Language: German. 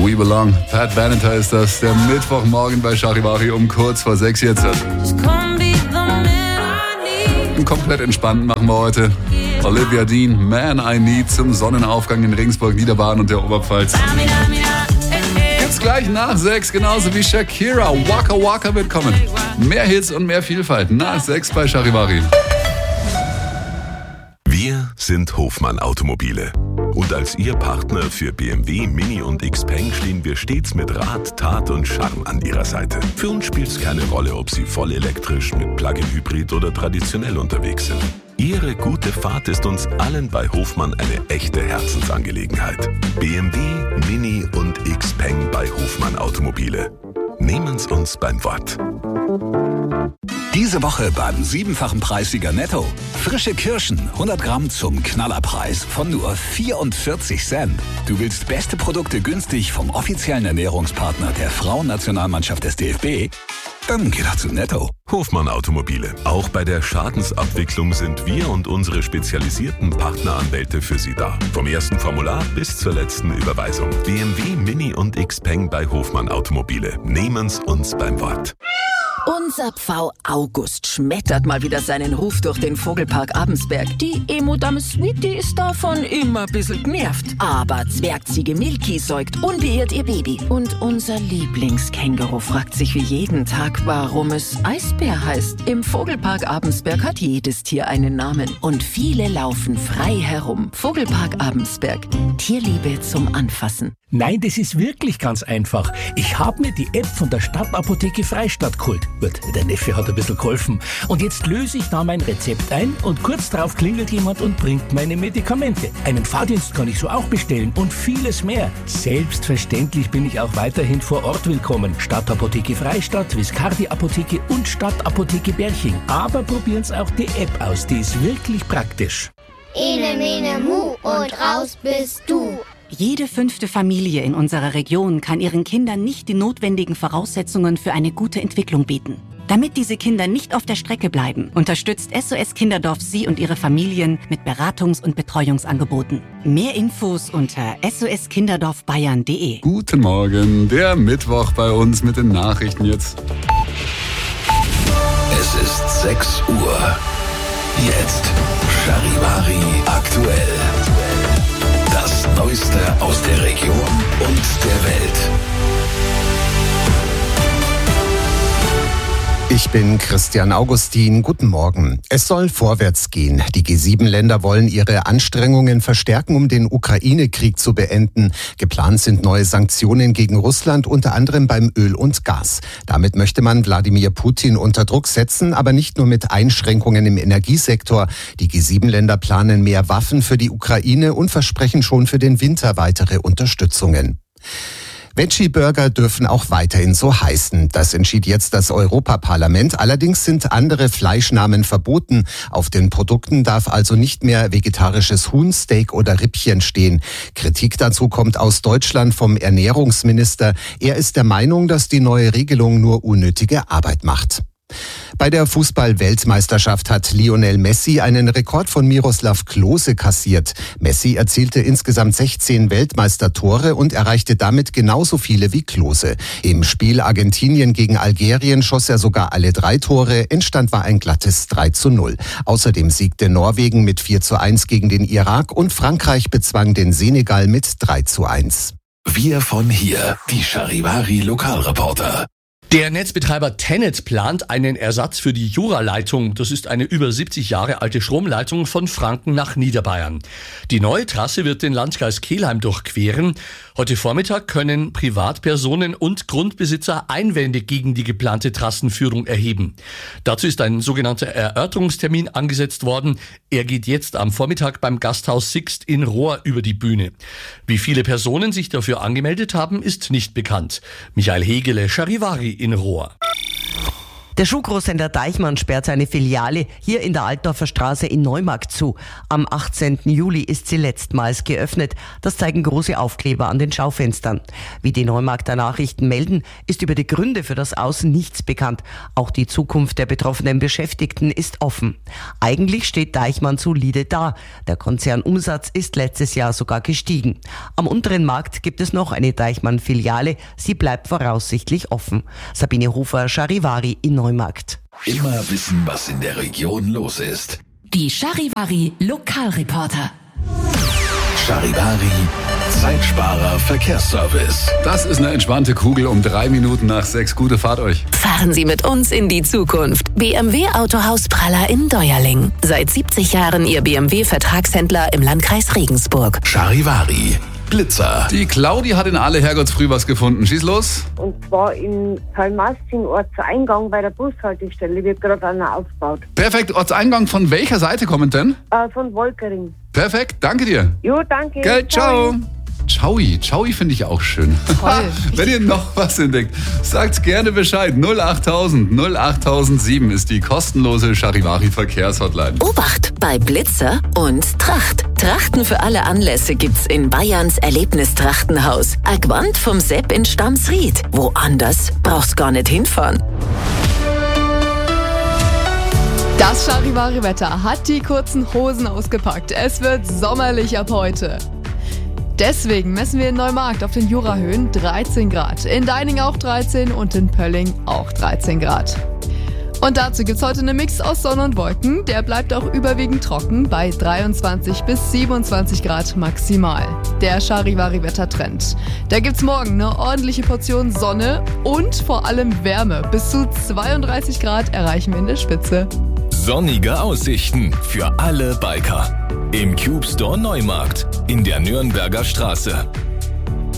We Belong. Pat Benatar ist das. Der Mittwochmorgen bei Charivari um kurz vor 6 jetzt. Komplett entspannt machen wir heute. Olivia Dean, Man I Need zum Sonnenaufgang in Regensburg, Niederbayern und der Oberpfalz. Jetzt gleich nach 6, genauso wie Shakira. Waka Waka wird kommen. Mehr Hits und mehr Vielfalt. Nach 6 bei Charivari. Wir sind Hofmann Automobile. Und als Ihr Partner für BMW, Mini und Xpeng stehen wir stets mit Rat, Tat und Charme an Ihrer Seite. Für uns spielt es keine Rolle, ob Sie voll elektrisch, mit Plug-in-Hybrid oder traditionell unterwegs sind. Ihre gute Fahrt ist uns allen bei Hofmann eine echte Herzensangelegenheit. BMW, Mini und Xpeng bei Hofmann Automobile. Nehmen's uns beim Wort. Diese Woche beim 7-fachen Preissieger Netto. Frische Kirschen, 100 Gramm zum Knallerpreis von nur 44 Cent. Du willst beste Produkte günstig vom offiziellen Ernährungspartner der Frauennationalmannschaft des DFB? Dann geh doch zu Netto. Hofmann Automobile. Auch bei der Schadensabwicklung sind wir und unsere spezialisierten Partneranwälte für Sie da. Vom ersten Formular bis zur letzten Überweisung. BMW, Mini und Xpeng bei Hofmann Automobile. Nehmen's uns beim Wort. Unser Pfau August schmettert mal wieder seinen Ruf durch den Vogelpark Abensberg. Die Emo-Dame Sweetie ist davon immer ein bisschen genervt. Aber Zwergziege Milky säugt unbeirrt ihr Baby. Und unser Lieblingskänguru fragt sich wie jeden Tag, warum es Eisbär heißt. Im Vogelpark Abensberg hat jedes Tier einen Namen. Und viele laufen frei herum. Vogelpark Abensberg. Tierliebe zum Anfassen. Nein, das ist wirklich ganz einfach. Ich habe mir die App von der Stadtapotheke Freistadt geholt. Gut, der Neffe hat ein bisschen geholfen. Und jetzt löse ich da mein Rezept ein und kurz darauf klingelt jemand und bringt meine Medikamente. Einen Fahrdienst kann ich so auch bestellen und vieles mehr. Selbstverständlich bin ich auch weiterhin vor Ort willkommen. Stadtapotheke Freistadt, Viscardi Apotheke und Stadtapotheke Berching. Aber probieren Sie auch die App aus, die ist wirklich praktisch. Ene, mene, mu und raus bist du. Jede 5. Familie in unserer Region kann ihren Kindern nicht die notwendigen Voraussetzungen für eine gute Entwicklung bieten. Damit diese Kinder nicht auf der Strecke bleiben, unterstützt SOS Kinderdorf Sie und Ihre Familien mit Beratungs- und Betreuungsangeboten. Mehr Infos unter soskinderdorfbayern.de. Guten Morgen, der Mittwoch bei uns mit den Nachrichten jetzt. Es ist 6 Uhr. Jetzt Charivari aktuell. Das Neueste aus der Region und der Welt. Ich bin Christian Augustin. Guten Morgen. Es soll vorwärts gehen. Die G7-Länder wollen ihre Anstrengungen verstärken, um den Ukraine-Krieg zu beenden. Geplant sind neue Sanktionen gegen Russland, unter anderem beim Öl und Gas. Damit möchte man Wladimir Putin unter Druck setzen, aber nicht nur mit Einschränkungen im Energiesektor. Die G7-Länder planen mehr Waffen für die Ukraine und versprechen schon für den Winter weitere Unterstützungen. Veggie-Burger dürfen auch weiterhin so heißen. Das entschied jetzt das Europaparlament. Allerdings sind andere Fleischnamen verboten. Auf den Produkten darf also nicht mehr vegetarisches Huhn, Steak oder Rippchen stehen. Kritik dazu kommt aus Deutschland vom Ernährungsminister. Er ist der Meinung, dass die neue Regelung nur unnötige Arbeit macht. Bei der Fußball-Weltmeisterschaft hat Lionel Messi einen Rekord von Miroslav Klose kassiert. Messi erzielte insgesamt 16 Weltmeistertore und erreichte damit genauso viele wie Klose. Im Spiel Argentinien gegen Algerien schoss er sogar alle 3 Tore. Endstand war ein glattes 3:0. Außerdem siegte Norwegen mit 4:1 gegen den Irak und Frankreich bezwang den Senegal mit 3:1. Wir von hier, die Charivari Lokalreporter. Der Netzbetreiber TenneT plant einen Ersatz für die Jura-Leitung. Das ist eine über 70 Jahre alte Stromleitung von Franken nach Niederbayern. Die neue Trasse wird den Landkreis Kelheim durchqueren. Heute Vormittag können Privatpersonen und Grundbesitzer Einwände gegen die geplante Trassenführung erheben. Dazu ist ein sogenannter Erörterungstermin angesetzt worden. Er geht jetzt am Vormittag beim Gasthaus Sixt in Rohr über die Bühne. Wie viele Personen sich dafür angemeldet haben, ist nicht bekannt. Michael Hegele, Charivari in Rohr. Der Schuhgroßhändler Deichmann sperrt seine Filiale hier in der Altdorfer Straße in Neumarkt zu. Am 18. Juli ist sie letztmals geöffnet. Das zeigen große Aufkleber an den Schaufenstern. Wie die Neumarkter Nachrichten melden, ist über die Gründe für das Außen nichts bekannt. Auch die Zukunft der betroffenen Beschäftigten ist offen. Eigentlich steht Deichmann solide da. Der Konzernumsatz ist letztes Jahr sogar gestiegen. Am unteren Markt gibt es noch eine Deichmann-Filiale. Sie bleibt voraussichtlich offen. Sabine Hofer, Charivari in Neumarkt. Immer wissen, was in der Region los ist. Die Charivari Lokalreporter. Charivari, Zeitsparer Verkehrsservice. Das ist eine entspannte Kugel um 3 Minuten nach 6. Gute Fahrt euch. Fahren Sie mit uns in die Zukunft. BMW Autohaus Praller in Deuerling. Seit 70 Jahren Ihr BMW-Vertragshändler im Landkreis Regensburg. Charivari, Blitzer. Die Claudi hat in alle Herrgottsfrüh was gefunden. Schieß los. Und zwar in Kalmasting, Ortseingang bei der Bushaltestelle, wird gerade einer aufgebaut. Perfekt. Ortseingang von welcher Seite kommen denn? Von Wolkering. Perfekt. Danke dir. Jo, danke. Gell, ciao. Ciao finde ich auch schön. Toll. Wenn ihr noch was entdeckt, sagt gerne Bescheid. 08000 08007 ist die kostenlose Charivari Verkehrshotline. Obacht bei Blitzer und Tracht. Trachten für alle Anlässe gibt's in Bayerns Erlebnistrachtenhaus. Agwand vom Sepp in Stamsried. Woanders brauchst gar nicht hinfahren. Das Charivari-Wetter hat die kurzen Hosen ausgepackt. Es wird sommerlich ab heute. Deswegen messen wir in Neumarkt auf den Jurahöhen 13 Grad, in Deining auch 13 und in Pölling auch 13 Grad. Und dazu gibt's heute einen Mix aus Sonne und Wolken. Der bleibt auch überwiegend trocken bei 23 bis 27 Grad maximal. Der Charivari-Wettertrend. Da gibt's morgen eine ordentliche Portion Sonne und vor allem Wärme. Bis zu 32 Grad erreichen wir in der Spitze. Sonnige Aussichten für alle Biker. Im Cube Store Neumarkt in der Nürnberger Straße.